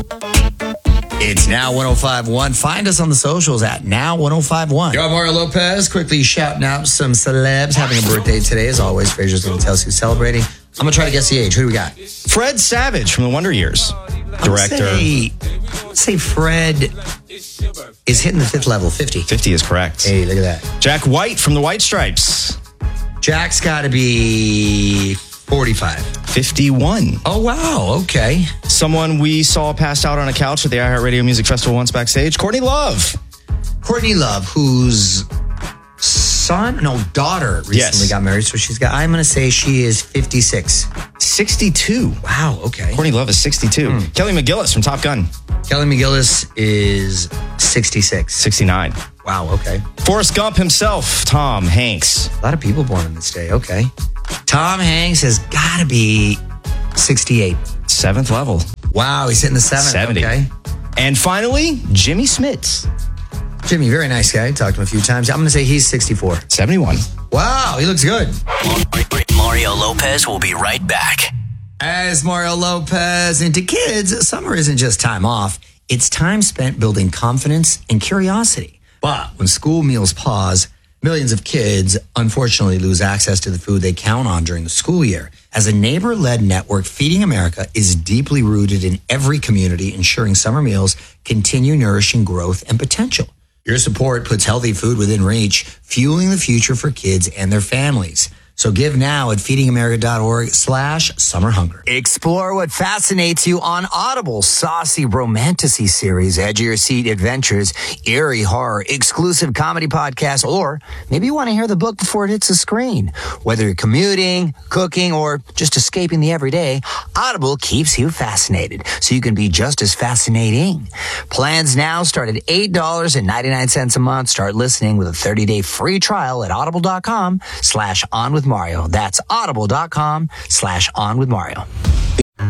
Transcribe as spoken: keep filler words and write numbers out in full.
It's Now one oh five point one. Find us on the socials at Now one oh five point one. Yo, Mario Lopez, quickly shouting out some celebs having a birthday today. As always, Fraser's going to tell us who's celebrating. I'm going to try to guess the age. Who do we got? Fred Savage from The Wonder Years. Director. Say, say Fred is hitting the fifth level, fifty. fifty is correct. Hey, look at that. Jack White from The White Stripes. Jack's got to be forty-five. fifty-one. Oh, wow. Okay. Someone we saw passed out on a couch at the iHeartRadio Music Festival once backstage. Courtney Love. Courtney Love, whose son, no, daughter recently Yes. got married. So she's got, I'm going to say she is fifty-six. sixty-two. Wow. Okay. Courtney Love is sixty-two. Mm. Kelly McGillis from Top Gun. Kelly McGillis is sixty-six. sixty-nine. Wow. Okay. Forrest Gump himself. Tom Hanks. A lot of people born on this day. Okay. Tom Hanks has got to be sixty-eight. Seventh level. Wow. He's hitting the seventh. seventy. Okay. And finally, Jimmy Smits. Jimmy, very nice guy. Talked to him a few times. I'm going to say he's sixty-four. seventy-one. Wow. He looks good. Mario Lopez will be right back. As Mario Lopez, and to kids, summer isn't just time off. It's time spent building confidence and curiosity. But when school meals pause, millions of kids unfortunately lose access to the food they count on during the school year. As a neighbor-led network, Feeding America is deeply rooted in every community, ensuring summer meals continue nourishing growth and potential. Your support puts healthy food within reach, fueling the future for kids and their families. So give now at feedingamerica.org slash summer hunger. Explore what fascinates you on Audible's saucy romantasy series, edge of your seat adventures, eerie horror, exclusive comedy podcasts, or maybe you want to hear the book before it hits the screen. Whether you're commuting, cooking, or just escaping the everyday, Audible keeps you fascinated so you can be just as fascinating. Plans now start at eight dollars and ninety-nine cents a month. Start listening with a thirty-day free trial at audible.com slash on with Mario. That's audible.com slash on with Mario.